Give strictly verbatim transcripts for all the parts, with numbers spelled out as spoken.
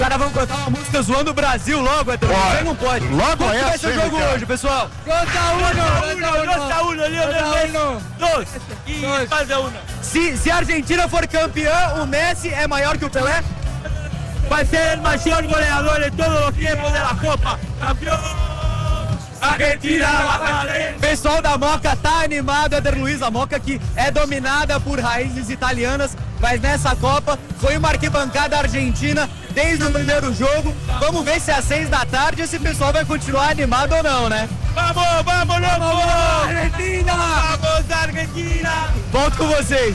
caras vão cantar uma música zoando o Brasil logo, Edson. Você não pode. Logo Como é vai ser o jogo cara. hoje, pessoal? dois a um, dois a um, Lionel dois e faz a uma. Se, se a Argentina for campeã, o Messi é maior que o Pelé? Vai ser o maior goleador de todos os tempos da Copa. Campeão! Argentina! Pessoal da Moca tá animado, Éder Luiz, a Moca que é dominada por raízes italianas, mas nessa Copa foi uma arquibancada argentina desde o primeiro jogo. Vamos ver se às seis da tarde esse pessoal vai continuar animado ou não, né? Vamos, vamos, vamos! Argentina! Vamos, Argentina! Volto com vocês!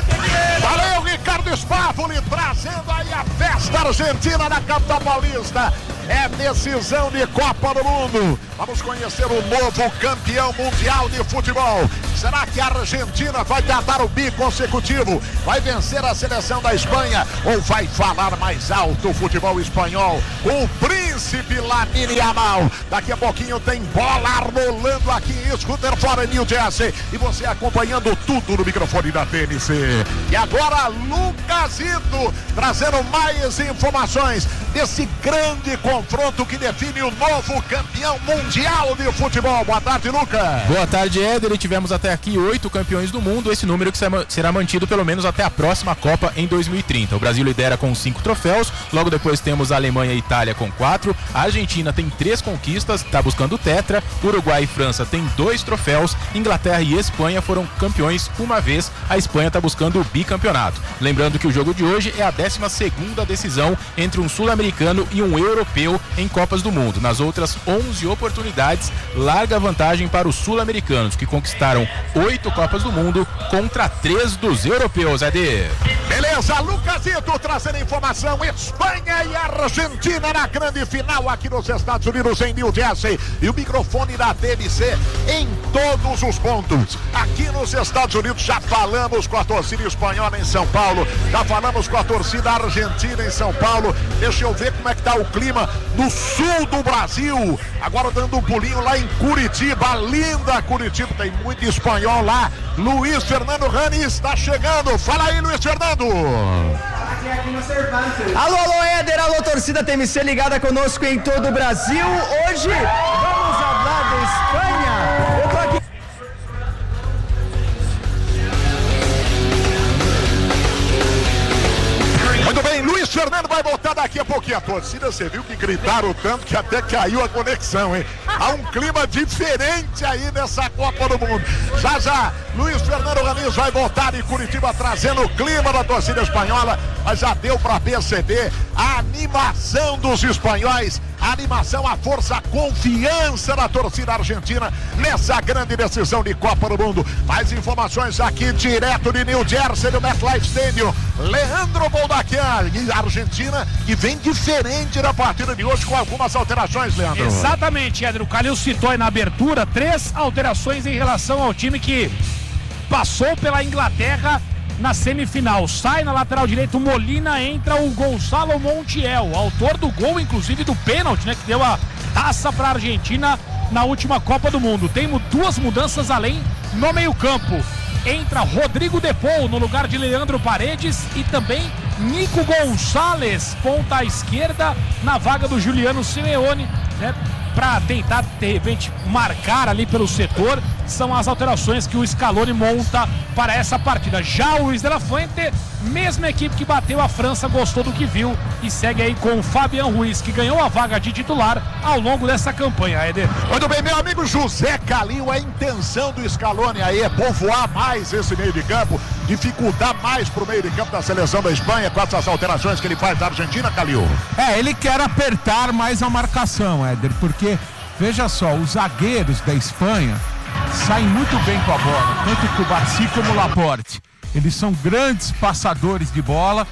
Valeu, Ricardo Spávoli, trazendo aí a festa argentina na capital paulista. É decisão de Copa do Mundo. Vamos conhecer o novo campeão mundial de futebol. Será que a Argentina vai tentar o bi consecutivo? Vai vencer a seleção da Espanha? Ou vai falar mais alto o futebol espanhol? O príncipe Lamine Yamal. Daqui a pouquinho tem bola rolando aqui em Scooter Fora New Jersey. E você acompanhando tudo no microfone da T N C. E agora Lucasito trazendo mais informações desse grande confronto que define o novo campeão mundial de futebol. Boa tarde, Lucas. Boa tarde, Éder. E tivemos até aqui oito campeões do mundo, esse número que será mantido pelo menos até a próxima Copa em dois mil e trinta. O Brasil lidera com cinco troféus, logo depois temos a Alemanha e Itália com quatro, a Argentina tem três conquistas, está buscando o tetra, Uruguai e França tem dois troféus, Inglaterra e Espanha foram campeões uma vez, a Espanha está buscando o bicampeonato. Lembrando que o jogo de hoje é a décima segunda decisão entre um sul-americano e um europeu em Copas do Mundo. Nas outras onze oportunidades, larga vantagem para os sul-americanos, que conquistaram oito Copas do Mundo contra três dos europeus, Ed. Beleza, Lucasito trazendo informação. Espanha e Argentina na grande final aqui nos Estados Unidos, em New Jersey. E o microfone da T N C em todos os pontos. Aqui nos Estados Unidos já falamos com a torcida espanhola em São Paulo, já falamos com a torcida argentina em São Paulo. Deixa eu ver como é que tá o clima no sul do Brasil. Agora dando um pulinho lá em Curitiba, linda Curitiba, tem muito espanhol lá. Luiz Fernando Rani está chegando. Fala aí, Luiz Fernando. Alô, alô, Éder, alô, torcida T M C ligada conosco em todo o Brasil. Hoje vamos falar da Espanha. Eu tô aqui. Muito bem, Luiz Fernando vai voltar daqui a pouquinho. A torcida, você viu que gritaram tanto que até caiu a conexão, hein? Há um clima diferente aí nessa Copa do Mundo. Já já, Luiz Fernando Ramiz vai voltar em Curitiba trazendo o clima da torcida espanhola, mas já deu para perceber a animação dos espanhóis, a animação, a força, a confiança da torcida argentina nessa grande decisão de Copa do Mundo. Mais informações aqui direto de New Jersey, do MetLife Stadium. Leandro Boldaquian e a Argentina que vem diferente da partida de hoje com algumas alterações, Leandro. Exatamente, Edro. O Calil citou aí na abertura três alterações em relação ao time que passou pela Inglaterra na semifinal. Sai na lateral direito Molina, entra o Gonçalo Montiel, autor do gol, inclusive do pênalti, né, que deu a taça para a Argentina na última Copa do Mundo. Temos duas mudanças além no meio-campo. Entra Rodrigo De Paul no lugar de Leandro Paredes e também Nico Gonçalves, ponta à esquerda, na vaga do Juliano Simeone, né, para tentar, de repente, marcar ali pelo setor. São as alterações que o Scaloni monta para essa partida. Já o Luiz de la Fuente, mesma equipe que bateu a França, gostou do que viu e segue aí com o Fabian Ruiz, que ganhou a vaga de titular ao longo dessa campanha, Eder. Muito bem, meu amigo José Calil, a intenção do Scaloni aí é povoar mais esse meio de campo, dificultar mais pro meio de campo da seleção da Espanha com essas alterações que ele faz da Argentina, Calil. É, ele quer apertar mais a marcação, Éder, porque, veja só, os zagueiros da Espanha saem muito bem com a bola, tanto o Cubarsí como o Laporte. Eles são grandes passadores de bola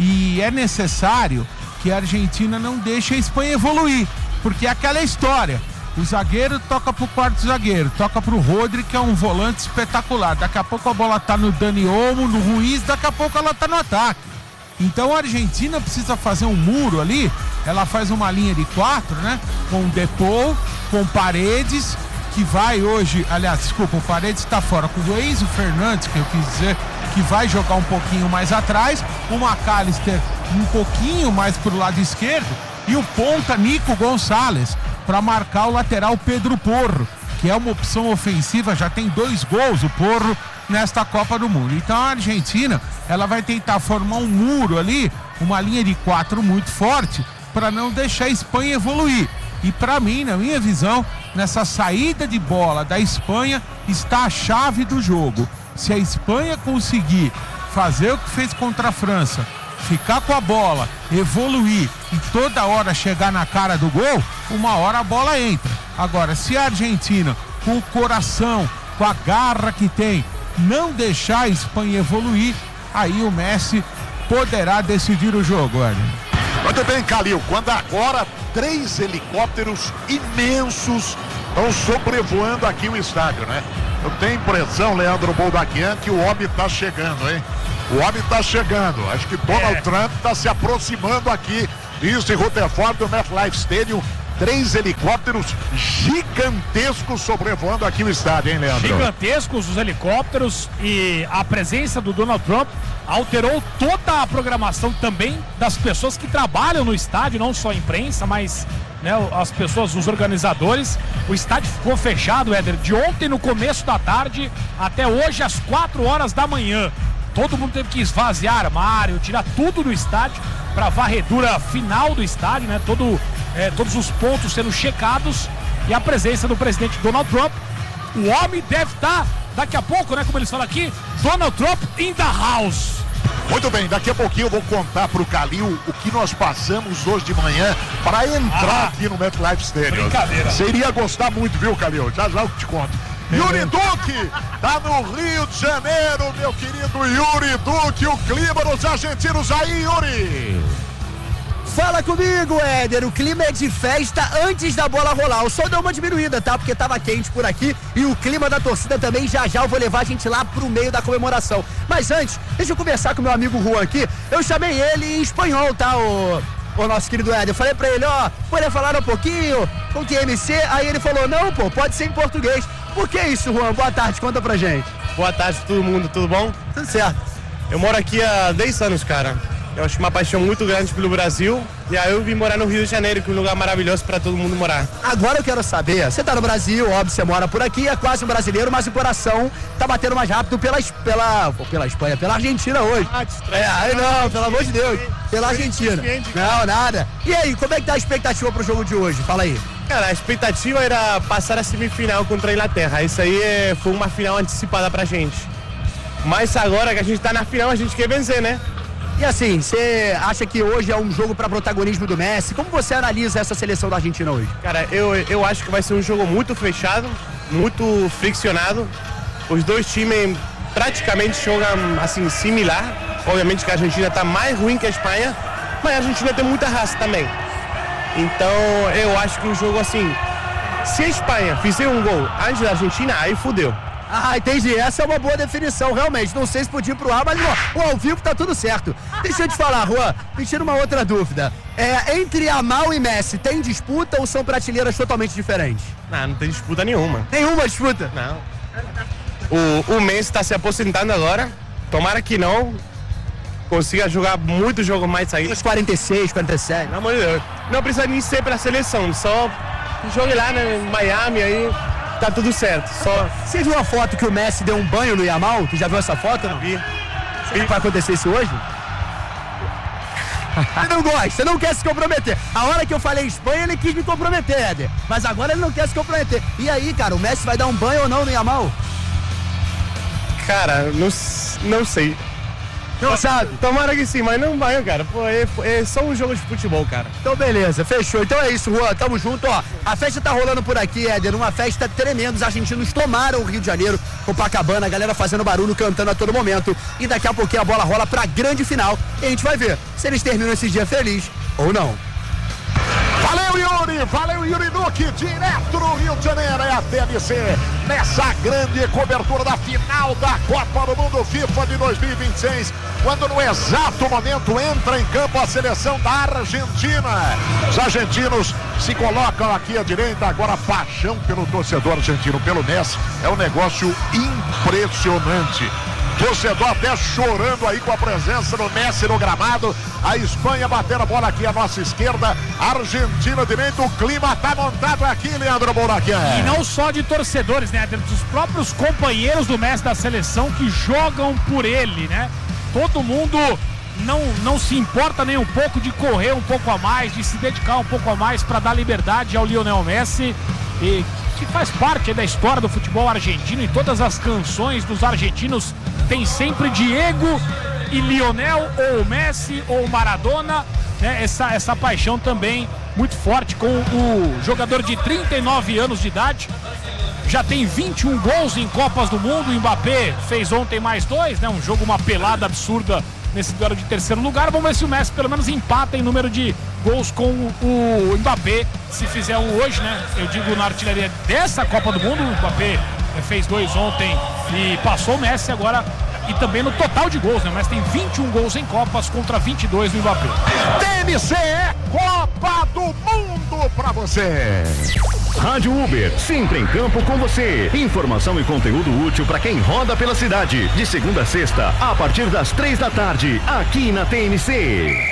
e é necessário que a Argentina não deixe a Espanha evoluir, porque é aquela história. O zagueiro toca pro quarto zagueiro, toca pro Rodri, que é um volante espetacular. Daqui a pouco a bola tá no Dani Olmo, no Ruiz, daqui a pouco ela tá no ataque. Então a Argentina precisa fazer um muro ali. Ela faz uma linha de quatro, né? Com o De Paul, com Paredes, que vai hoje, aliás, desculpa, o Paredes está fora, com o Enzo Fernandes, que eu quis dizer, que vai jogar um pouquinho mais atrás, o McAllister um pouquinho mais pro lado esquerdo e o ponta Nico Gonçalves para marcar o lateral Pedro Porro, que é uma opção ofensiva, já tem dois gols o Porro nesta Copa do Mundo. Então a Argentina, ela vai tentar formar um muro ali, uma linha de quatro muito forte, para não deixar a Espanha evoluir. E para mim, na minha visão, nessa saída de bola da Espanha está a chave do jogo. Se a Espanha conseguir fazer o que fez contra a França, ficar com a bola, evoluir e toda hora chegar na cara do gol, uma hora a bola entra. Agora, se a Argentina, com o coração, com a garra que tem, não deixar a Espanha evoluir, aí o Messi poderá decidir o jogo, Edson. Muito bem, Calil, quando agora três helicópteros imensos estão sobrevoando aqui o estádio, né? Eu tenho impressão, Leandro Boldaquian, que o homem está chegando, hein? O homem está chegando. Acho que Donald é. Trump está se aproximando aqui. Isso em Rutherford, do MetLife Stadium. Três helicópteros gigantescos sobrevoando aqui o estádio, hein, Leandro? Gigantescos os helicópteros, e a presença do Donald Trump alterou toda a programação também das pessoas que trabalham no estádio, não só a imprensa, mas né, as pessoas, os organizadores. O estádio ficou fechado, Éder, de ontem no começo da tarde até hoje às quatro horas da manhã. Todo mundo teve que esvaziar armário, tirar tudo do estádio para a varredura final do estádio, né? Todo, é, todos os pontos sendo checados, e a presença do presidente Donald Trump. O homem deve estar, daqui a pouco, né? Como eles falam aqui, Donald Trump in the house. Muito bem, daqui a pouquinho eu vou contar pro Calil o que nós passamos hoje de manhã para entrar ah, aqui no MetLife Stadium. Brincadeira. Você iria gostar muito, viu, Calil? Já já eu te conto. Yuri Duque, tá no Rio de Janeiro, meu querido Yuri Duque, o clima dos argentinos aí, Yuri. Fala comigo, Éder, o clima é de festa antes da bola rolar. O sol deu uma diminuída, tá? Porque tava quente por aqui, e o clima da torcida também. Já já eu vou levar a gente lá pro meio da comemoração. Mas antes, deixa eu conversar com o meu amigo Juan aqui. Eu chamei ele em espanhol, tá, o... o nosso querido Éder. Eu falei pra ele, ó, poderia falar um pouquinho com o Q M C? Aí ele falou, não, pô, pode ser em português. Por que isso, Juan? Boa tarde, conta pra gente. Boa tarde todo mundo, tudo bom? Tudo certo. Eu moro aqui há dez anos, cara. Eu acho uma paixão muito grande pelo Brasil, e aí eu vim morar no Rio de Janeiro, que é um lugar maravilhoso para todo mundo morar. Agora eu quero saber, você tá no Brasil, óbvio, você mora por aqui, é quase um brasileiro, mas o coração tá batendo mais rápido pela, pela, pela Espanha, pela Argentina hoje. Ah, é, aí não, pelo amor de Deus, pela Argentina. Não, nada. E aí, como é que tá a expectativa pro jogo de hoje? Fala aí. Cara, a expectativa era passar a semifinal contra a Inglaterra. Isso aí é, foi uma final antecipada pra gente. Mas agora que a gente tá na final, a gente quer vencer, né? E assim, você acha que hoje é um jogo para protagonismo do Messi? Como você analisa essa seleção da Argentina hoje? Cara, eu, eu acho que vai ser um jogo muito fechado, muito friccionado. Os dois times praticamente jogam assim, similar. Obviamente que a Argentina tá mais ruim que a Espanha, mas a Argentina tem muita raça também. Então eu acho que o jogo assim, se a Espanha fizer um gol antes da Argentina, aí fudeu. Ah, entendi. Essa é uma boa definição, realmente. Não sei se podia ir pro ar, mas ó, ao vivo tá tudo certo. Deixa eu te falar, Juan, me tira uma outra dúvida. É, entre Yamal e Messi, tem disputa ou são prateleiras totalmente diferentes? Não, não tem disputa nenhuma. Nenhuma disputa? Não. O, o Messi tá se aposentando agora. Tomara que não consiga jogar muito jogo mais aí. Uns quarenta e seis, quarenta e sete. Pelo amor de Deus. Não precisa nem ser pela seleção, só jogue lá né, em Miami aí. Tá tudo certo, só... Você viu a foto que o Messi deu um banho no Yamal? Tu já viu essa foto? Não vi. Será que vai acontecer isso hoje? Você não gosta, não quer se comprometer. A hora que eu falei Espanha, ele quis me comprometer, Éder. Mas agora ele não quer se comprometer. E aí, cara, o Messi vai dar um banho ou não no Yamal? Cara, não, não sei. Não sabe? Tomara que sim, mas não vai, cara. Pô, é, é só um jogo de futebol, cara. Então beleza, fechou. Então é isso, Juan, tamo junto, ó. A festa tá rolando por aqui, Éder, uma festa tremenda. Os argentinos tomaram o Rio de Janeiro, Copacabana, a galera fazendo barulho, cantando a todo momento. E daqui a pouquinho a bola rola pra grande final. E a gente vai ver se eles terminam esse dia feliz ou não. Valeu, Yuri! Valeu, Yuri Duque! Direto no Rio de Janeiro, é a T N C nessa grande cobertura da final da Copa do Mundo FIFA de dois mil e vinte e seis, quando no exato momento entra em campo a seleção da Argentina. Os argentinos se colocam aqui à direita, agora a paixão pelo torcedor argentino, pelo Messi, é um negócio impressionante. torcedor até chorando aí com a presença do Messi no gramado. A Espanha batendo a bola aqui à nossa esquerda, a Argentina direita. O clima tá montado aqui, Leandro Bouraquia. E não só de torcedores, né? Dos próprios companheiros do Messi da seleção que jogam por ele, né? Todo mundo não, não se importa nem um pouco de correr um pouco a mais, de se dedicar um pouco a mais para dar liberdade ao Lionel Messi, e que faz parte da história do futebol argentino. E todas as canções dos argentinos tem sempre Diego e Lionel, ou Messi, ou Maradona, né? Essa, essa paixão também muito forte com o jogador de trinta e nove anos de idade. Já tem vinte e um gols em Copas do Mundo. O Mbappé fez ontem mais dois, né? Um jogo, uma pelada absurda nesse duelo de terceiro lugar. Vamos ver se o Messi pelo menos empata em número de gols com o Mbappé, se fizer um hoje, né? Eu digo na artilharia dessa Copa do Mundo. O Mbappé fez dois ontem e passou o Messi agora. E também no total de gols, né? O Messi tem vinte e um gols em Copas contra vinte e dois no Mbappé. T N C é Copa do Mundo pra você. Rádio Uber, sempre em campo com você. Informação e conteúdo útil para quem roda pela cidade. De segunda a sexta, a partir das três da tarde, aqui na T N C.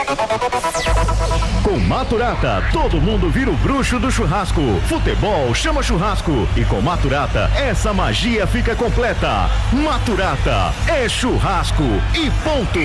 Com Maturata, todo mundo vira o bruxo do churrasco. Futebol chama churrasco. E com Maturata, essa magia fica completa. Maturata é churrasco e ponto.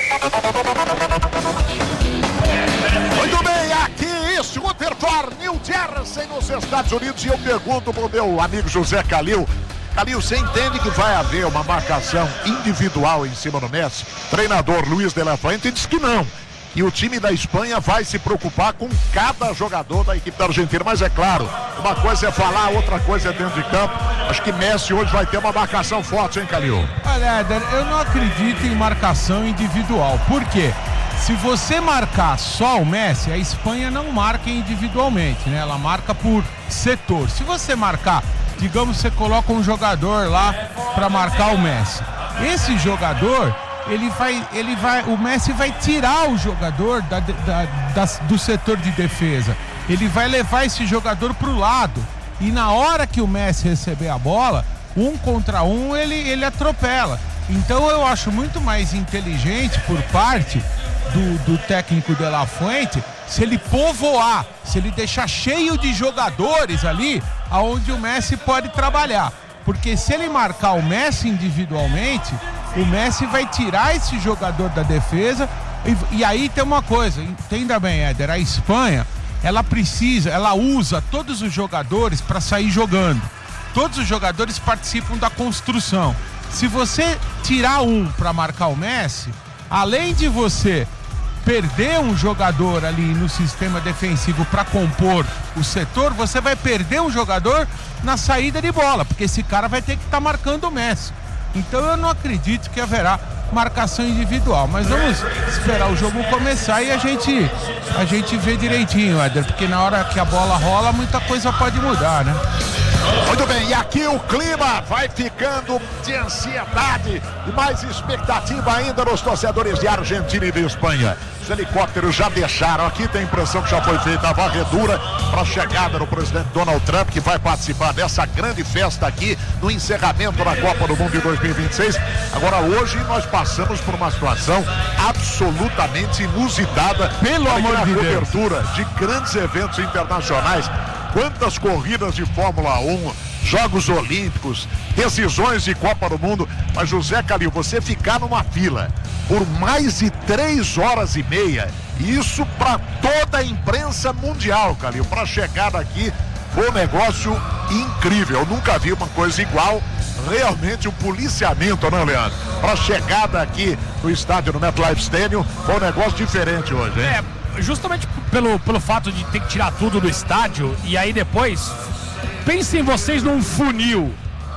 Muito bem, aqui isso, Rutherford, New Jersey, nos Estados Unidos. E eu pergunto pro meu amigo José Calil. Calil, você entende que vai haver uma marcação individual em cima do Messi? Treinador Luiz de la Fuente diz que não. E o time da Espanha vai se preocupar com cada jogador da equipe da Argentina. Mas é claro, uma coisa é falar, outra coisa é dentro de campo. Acho que Messi hoje vai ter uma marcação forte, hein, Calil? Olha, Éder, eu não acredito em marcação individual. Por quê? Se você marcar só o Messi, a Espanha não marca individualmente, né? Ela marca por setor. Se você marcar, digamos, você coloca um jogador lá para marcar o Messi. Esse jogador, ele vai, ele vai, o Messi vai tirar o jogador da, da, da, do setor de defesa. Ele vai levar esse jogador para o lado. E na hora que o Messi receber a bola, um contra um, ele, ele atropela. Então eu acho muito mais inteligente por parte do, do técnico de la Fuente, se ele povoar, se ele deixar cheio de jogadores ali, aonde o Messi pode trabalhar. Porque se ele marcar o Messi individualmente, o Messi vai tirar esse jogador da defesa. E, e aí tem uma coisa, entenda bem, Éder, a Espanha, ela precisa, ela usa todos os jogadores para sair jogando. Todos os jogadores participam da construção. Se você tirar um para marcar o Messi, além de você perder um jogador ali no sistema defensivo para compor o setor, você vai perder um jogador na saída de bola, porque esse cara vai ter que estar tá marcando o Messi. Então eu não acredito que haverá marcação individual, mas vamos esperar o jogo começar e a gente, a gente vê direitinho, Éder, porque na hora que a bola rola, muita coisa pode mudar, né? Muito bem, e aqui o clima vai ficando de ansiedade e mais expectativa ainda nos torcedores de Argentina e de Espanha. Os helicópteros já deixaram aqui, tem a impressão que já foi feita a varredura para a chegada do presidente Donald Trump, que vai participar dessa grande festa aqui no encerramento da Copa do Mundo de dois mil e vinte e seis. Agora, hoje nós passamos por uma situação absolutamente inusitada. Pelo amor de Deus. Cobertura de grandes eventos internacionais. Quantas corridas de Fórmula um, Jogos Olímpicos, decisões de Copa do Mundo. Mas, José Calil, você ficar numa fila por mais de três horas e meia, isso para toda a imprensa mundial, Calil, para chegar aqui, foi um negócio incrível. Eu nunca vi uma coisa igual. Realmente um policiamento, não, Leandro? Para a chegada aqui no estádio, no MetLife Stadium, foi um negócio diferente hoje, hein? É. Justamente pelo, pelo fato de ter que tirar tudo do estádio, e aí depois, pensem vocês num funil.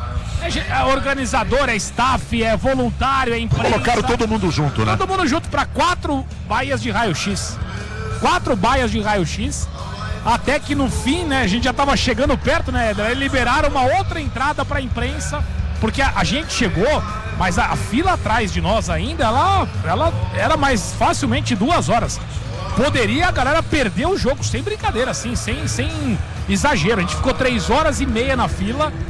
É organizador, é staff, é voluntário, é imprensa. Colocaram todo mundo junto, né? Todo mundo junto para quatro baias de raio-x. Quatro baias de raio-x. Até que no fim, né, a gente já tava chegando perto, né, Éder? Liberaram uma outra entrada para a imprensa, porque a, a gente chegou, mas a, a fila atrás de nós ainda, ela, ela era mais facilmente duas horas. Poderia a galera perder o jogo, sem brincadeira, assim, sem, sem exagero. A gente ficou três horas e meia na fila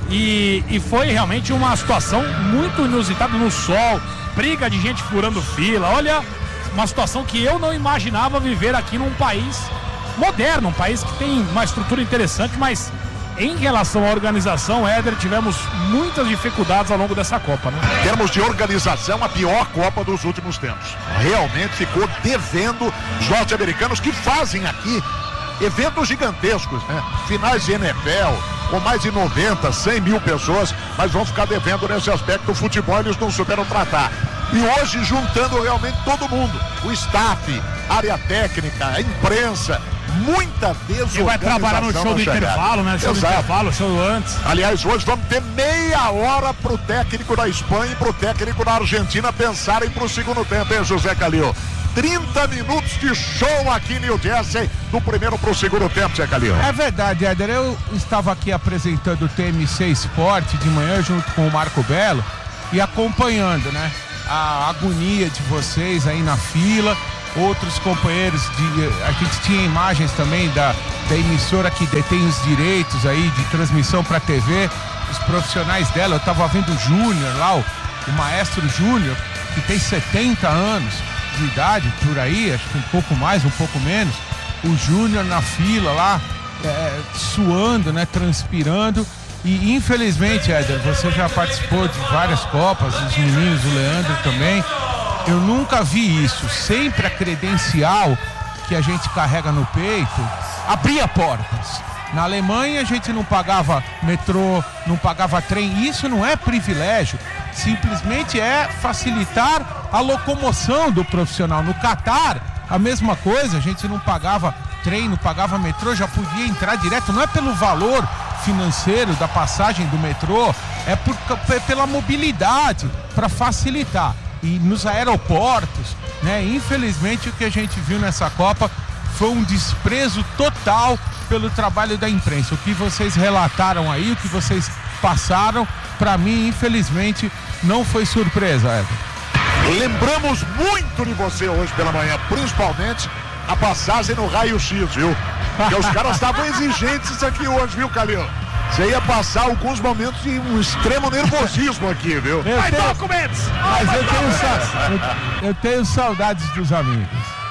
E, e foi realmente uma situação muito inusitada no sol, briga de gente furando fila. Olha, uma situação que eu não imaginava viver aqui num país moderno, um país que tem uma estrutura interessante, mas em relação à organização, Éder, tivemos muitas dificuldades ao longo dessa Copa, né? Em termos de organização, a pior Copa dos últimos tempos. Realmente ficou devendo os norte-americanos que fazem aqui eventos gigantescos, né? Finais de N F L, com mais de noventa, cem mil pessoas, mas vão ficar devendo nesse aspecto. O futebol eles não souberam tratar. E hoje juntando realmente todo mundo, o staff, área técnica, a imprensa, muita desorganização. E vai trabalhar no show do intervalo, né? Show Exato. do intervalo, show antes. Aliás, hoje vamos ter meia hora pro técnico da Espanha e pro técnico da Argentina pensarem pro segundo tempo, hein, José Calil? trinta minutos de show aqui em New Jersey, do primeiro pro segundo tempo, Zé Calil. É verdade, Éder. Eu estava aqui apresentando o T M C Esporte de manhã junto com o Marco Belo e acompanhando, né, a agonia de vocês aí na fila. Outros companheiros, de, a gente tinha imagens também da, da emissora que detém os direitos aí de transmissão para T V, os profissionais dela. Eu estava vendo o Júnior lá, o, o maestro Júnior, que tem setenta anos de idade, por aí, acho que um pouco mais, um pouco menos. O Júnior na fila lá, é, suando, né, transpirando. E infelizmente, Éder, você já participou de várias Copas, os meninos, o Leandro também. Eu nunca vi isso. Sempre a credencial que a gente carrega no peito abria portas. Na Alemanha a gente não pagava metrô, não pagava trem. Isso não é privilégio, simplesmente é facilitar a locomoção do profissional. No Catar, a mesma coisa, a gente não pagava trem, não pagava metrô, já podia entrar direto. Não é pelo valor financeiro da passagem do metrô, é por, pela mobilidade, para facilitar. E nos aeroportos, né? Infelizmente o que a gente viu nessa Copa foi um desprezo total pelo trabalho da imprensa. O que vocês relataram aí, o que vocês passaram, para mim, infelizmente, não foi surpresa, Éder. Lembramos muito de você hoje pela manhã, principalmente a passagem no raio-x, viu? Porque os caras estavam exigentes isso aqui hoje, viu, Calil? Você ia passar alguns momentos de um extremo nervosismo aqui, viu? Eu Vai, tenho... documentos! Mas eu tenho, sa... eu, eu tenho saudades dos amigos.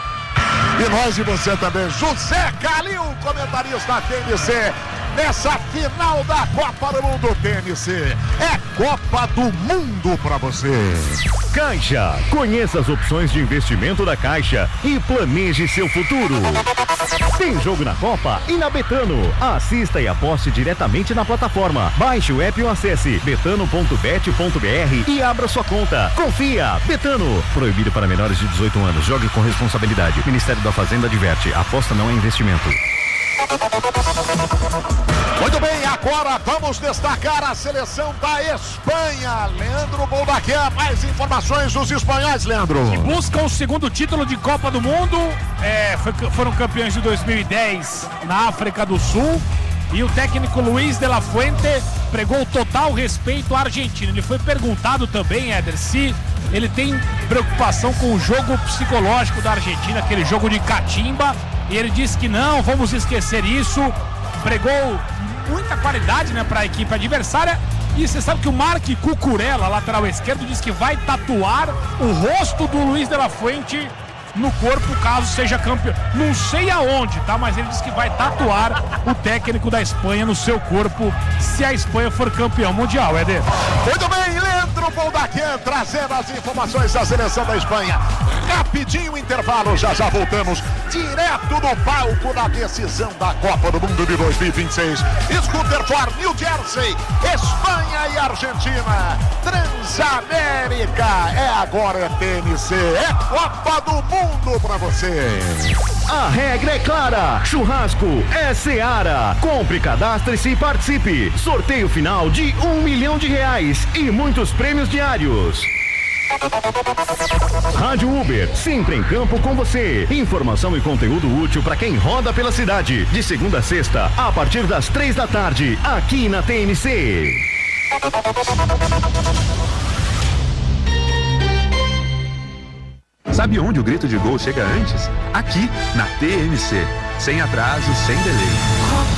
E nós e você também. José Calil, comentarista T N C, nessa final da Copa do Mundo. T N C é Copa do Mundo pra você. Caixa. Conheça as opções de investimento da Caixa e planeje seu futuro. Tem jogo na Copa e na Betano. Assista e aposte diretamente na plataforma. Baixe o app ou acesse betano ponto bet ponto br e abra sua conta. Confia. Betano. Proibido para menores de dezoito anos. Jogue com responsabilidade. Ministério da Fazenda adverte. Aposta não é investimento. Muito bem, agora vamos destacar a seleção da Espanha. Leandro Boldaquer, mais informações dos espanhóis, Leandro. Que buscam o segundo título de Copa do Mundo. É, foi, foram campeões de dois mil e dez na África do Sul. E o técnico Luiz de la Fuente pregou total respeito à Argentina. Ele foi perguntado também, Éder, se ele tem preocupação com o jogo psicológico da Argentina, aquele jogo de catimba. E ele disse que não, vamos esquecer isso. Pregou muita qualidade, né, para a equipe adversária. E você sabe que o Marc Cucurella, lateral esquerdo, disse que vai tatuar o rosto do Luiz de la Fuente no corpo, caso seja campeão. Não sei aonde, tá? Mas ele disse que vai tatuar o técnico da Espanha no seu corpo se a Espanha for campeão mundial, Éder. Muito bem, Leandro Boldaquer trazendo as informações da seleção da Espanha. Rapidinho intervalo, já já voltamos direto do palco da decisão da Copa do Mundo de dois mil e vinte e seis. Scooter for New Jersey, Espanha e Argentina. Transamérica, é agora é T N C, é Copa do Mundo pra você. A regra é clara, churrasco é Seara. Compre, cadastre-se e participe. Sorteio final de um milhão de reais e muitos prêmios diários. Rádio Uber, sempre em campo com você. Informação e conteúdo útil para quem roda pela cidade. De segunda a sexta, a partir das três da tarde, aqui na T N C. Sabe onde o grito de gol chega antes? Aqui, na T N C. Sem atraso, sem delay.